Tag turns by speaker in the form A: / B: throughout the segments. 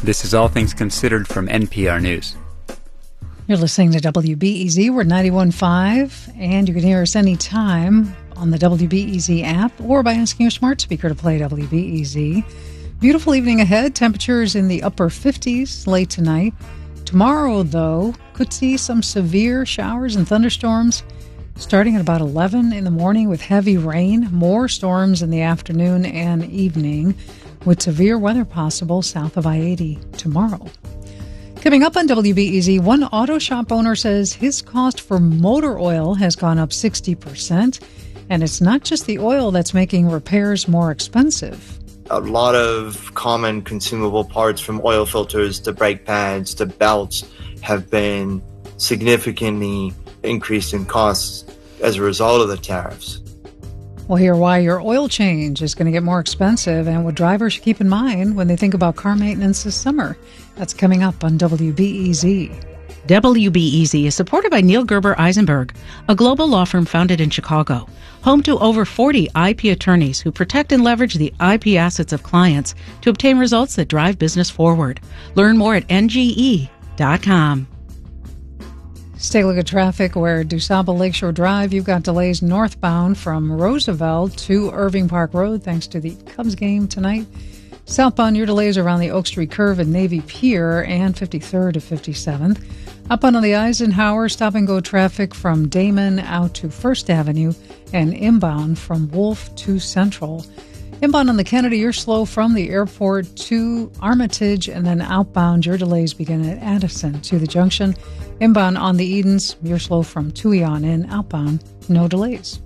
A: This is All Things Considered from NPR News.
B: You're listening to WBEZ. We're 91.5, and you can hear us anytime on the WBEZ app or by asking your smart speaker to play WBEZ. Beautiful evening ahead. Temperatures in the upper 50s late tonight. Tomorrow, though, could see some severe showers and thunderstorms starting at about 11 in the morning with heavy rain. More storms in the afternoon and evening with severe weather possible south of I-80 tomorrow. Coming up on WBEZ, one auto shop owner says his cost for motor oil has gone up 60%. And it's not just the oil that's making repairs more expensive.
C: A lot of common consumable parts from oil filters to brake pads to belts have been significantly increased in costs as a result of the tariffs.
B: We'll hear why your oil change is going to get more expensive and what drivers should keep in mind when they think about car maintenance this summer. That's coming up on WBEZ.
D: WBEZ is supported by Neil Gerber Eisenberg, a global law firm founded in Chicago, home to over 40 IP attorneys who protect and leverage the IP assets of clients to obtain results that drive business forward. Learn more at NGE.com.
B: Let's take a look at traffic where DuSable Lakeshore Drive, you've got delays northbound from Roosevelt to Irving Park Road thanks to the Cubs game tonight. Southbound, your delays around the Oak Street Curve and Navy Pier and 53rd to 57th. Upbound on the Eisenhower, stop-and-go traffic from Damon out to First Avenue and inbound from Wolf to Central. Inbound on the Kennedy, you're slow from the airport to Armitage, and then outbound, your delays begin at Addison to the junction. Inbound on the Edens, you're slow from Tuion in. Outbound, no delays.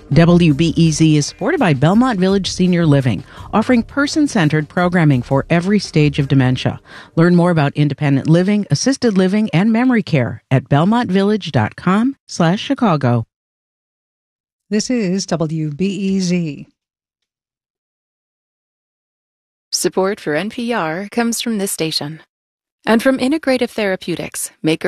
D: WBEZ is supported by Belmont Village Senior Living, offering person-centered programming for every stage of dementia. Learn more about independent living, assisted living, and memory care at belmontvillage.com/Chicago.
B: This is WBEZ.
E: Support for NPR comes from this station and from Integrative Therapeutics, maker